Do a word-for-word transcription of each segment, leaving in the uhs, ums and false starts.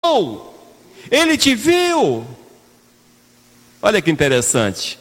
olhou, Ele te viu. Olha que interessante.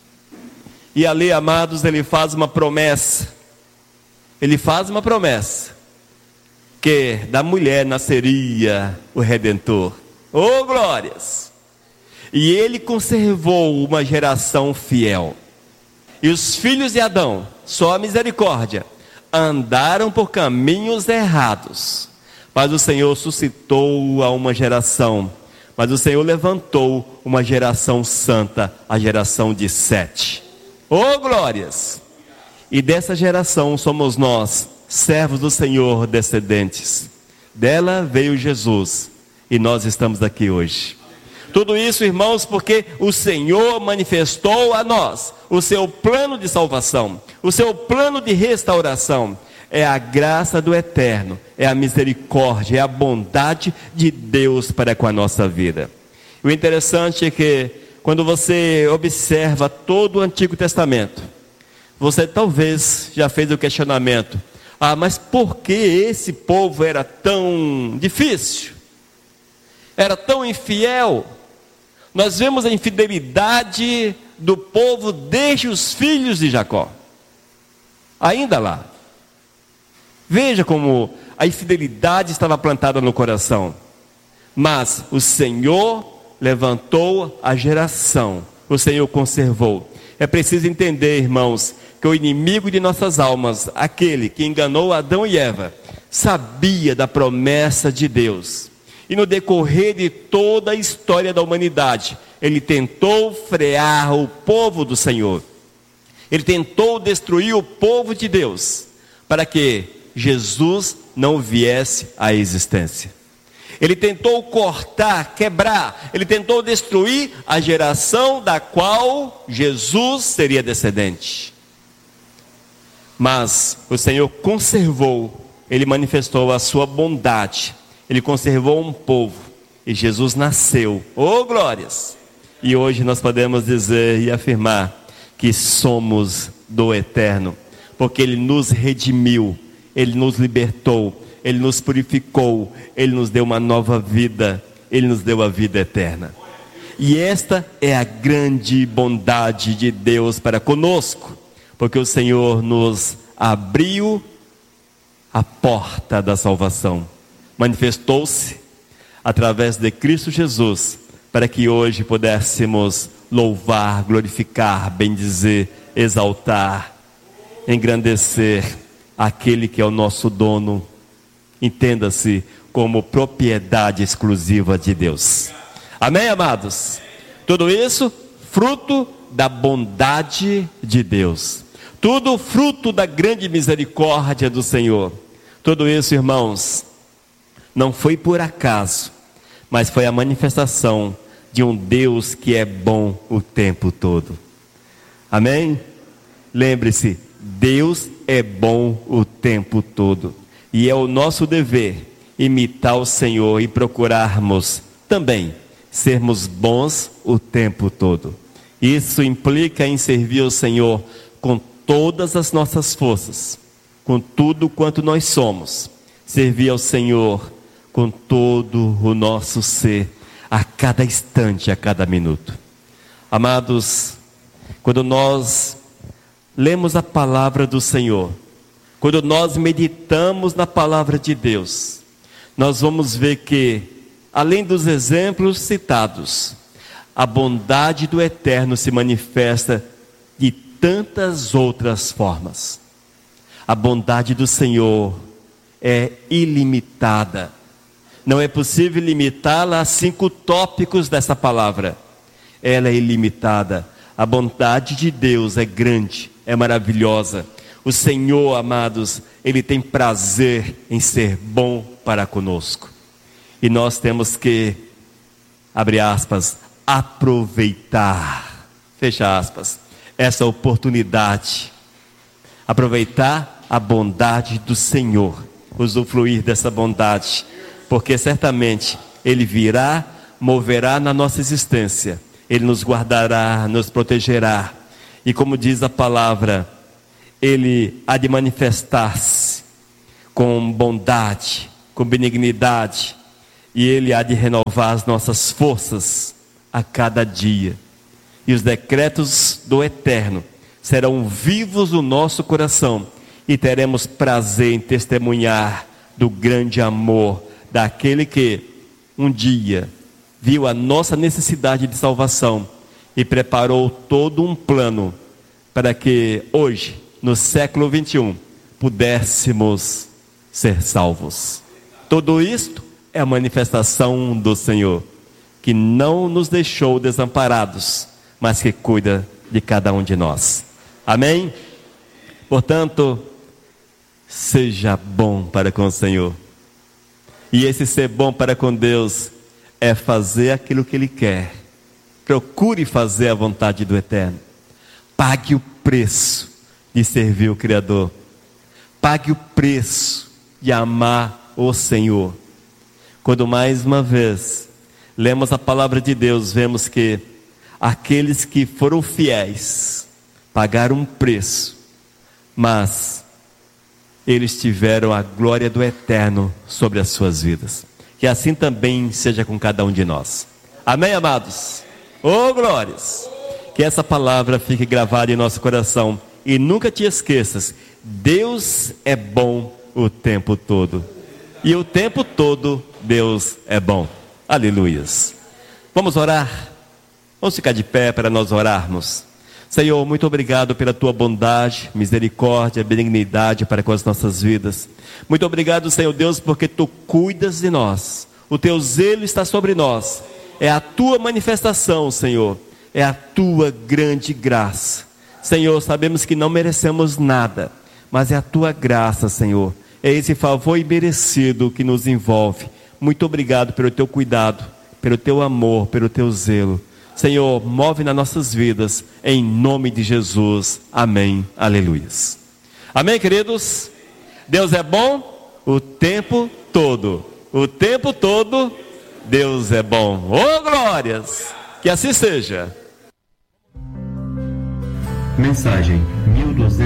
E ali, amados, Ele faz uma promessa. Ele faz uma promessa, que da mulher nasceria o Redentor. Oh, glórias! E Ele conservou uma geração fiel. E os filhos de Adão, só a misericórdia, andaram por caminhos errados. Mas o Senhor suscitou a uma geração. Mas o Senhor levantou uma geração santa, a geração de Sete. Oh, glórias! E dessa geração somos nós, servos do Senhor, descendentes. Dela veio Jesus, e nós estamos aqui hoje. Tudo isso, irmãos, porque o Senhor manifestou a nós o seu plano de salvação, o seu plano de restauração. É a graça do Eterno, é a misericórdia, é a bondade de Deus para com a nossa vida. O interessante é que, quando você observa todo o Antigo Testamento, você talvez já fez o questionamento: ah, mas por que esse povo era tão difícil? Era tão infiel? Nós vemos a infidelidade do povo desde os filhos de Jacó, ainda lá. Veja como a infidelidade estava plantada no coração. Mas o Senhor levantou a geração, o Senhor conservou. É preciso entender, irmãos, que o inimigo de nossas almas, aquele que enganou Adão e Eva, sabia da promessa de Deus. E no decorrer de toda a história da humanidade, ele tentou frear o povo do Senhor. Ele tentou destruir o povo de Deus, para que Jesus não viesse à existência. Ele tentou cortar, quebrar, ele tentou destruir a geração da qual Jesus seria descendente. Mas o Senhor conservou, Ele manifestou a sua bondade, Ele conservou um povo, e Jesus nasceu. Oh, glórias! E hoje nós podemos dizer e afirmar que somos do Eterno, porque Ele nos redimiu, Ele nos libertou, Ele nos purificou, Ele nos deu uma nova vida, Ele nos deu a vida eterna. E esta é a grande bondade de Deus para conosco, porque o Senhor nos abriu a porta da salvação, manifestou-se através de Cristo Jesus, para que hoje pudéssemos louvar, glorificar, bendizer, exaltar, engrandecer aquele que é o nosso dono, entenda-se como propriedade exclusiva de Deus. Amém, amados? Tudo isso fruto da bondade de Deus, tudo fruto da grande misericórdia do Senhor. Tudo isso, irmãos, não foi por acaso, mas foi a manifestação de um Deus que é bom o tempo todo. Amém? Lembre-se, Deus é bom o tempo todo, e é o nosso dever imitar o Senhor e procurarmos também sermos bons o tempo todo. Isso implica em servir ao Senhor com todas as nossas forças, com tudo quanto nós somos, servir ao Senhor com todo o nosso ser, a cada instante, a cada minuto. Amados, quando nós lemos a palavra do Senhor, quando nós meditamos na palavra de Deus, nós vamos ver que, além dos exemplos citados, a bondade do Eterno se manifesta de tantas outras formas. A bondade do Senhor é ilimitada. Não é possível limitá-la a cinco tópicos dessa palavra. Ela é ilimitada. A bondade de Deus é grande, é maravilhosa. O Senhor, amados, Ele tem prazer em ser bom para conosco. E nós temos que, abre aspas, aproveitar, fecha aspas, essa oportunidade. Aproveitar a bondade do Senhor, usufruir dessa bondade, porque certamente Ele virá, moverá na nossa existência, Ele nos guardará, nos protegerá, e como diz a palavra, Ele há de manifestar-se com bondade, com benignidade, e Ele há de renovar as nossas forças a cada dia. E os decretos do Eterno serão vivos no nosso coração, e teremos prazer em testemunhar do grande amor daquele que um dia viu a nossa necessidade de salvação e preparou todo um plano para que hoje, no século vinte e um, pudéssemos ser salvos. Tudo isto é a manifestação do Senhor, que não nos deixou desamparados, mas que cuida de cada um de nós. Amém? Portanto, seja bom para com o Senhor. E esse ser bom para com Deus é fazer aquilo que Ele quer. Procure fazer a vontade do Eterno. Pague o preço de servir o Criador. Pague o preço de amar o Senhor. Quando mais uma vez lemos a palavra de Deus, vemos que aqueles que foram fiéis pagaram um preço, mas eles tiveram a glória do Eterno sobre as suas vidas. Que assim também seja com cada um de nós. Amém, amados? Oh, glórias! Que essa palavra fique gravada em nosso coração. E nunca te esqueças, Deus é bom o tempo todo. E o tempo todo Deus é bom. Aleluias. Vamos orar? Vamos ficar de pé para nós orarmos. Senhor, muito obrigado pela tua bondade, misericórdia, benignidade para com as nossas vidas. Muito obrigado, Senhor Deus, porque tu cuidas de nós. O teu zelo está sobre nós. É a tua manifestação, Senhor. É a tua grande graça. Senhor, sabemos que não merecemos nada, mas é a tua graça, Senhor. É esse favor imerecido que nos envolve. Muito obrigado pelo teu cuidado, pelo teu amor, pelo teu zelo. Senhor, move nas nossas vidas, em nome de Jesus. Amém. Aleluias. Amém, queridos? Deus é bom o tempo todo. O tempo todo, Deus é bom. Oh, glórias! Que assim seja. Mensagem mil duzentos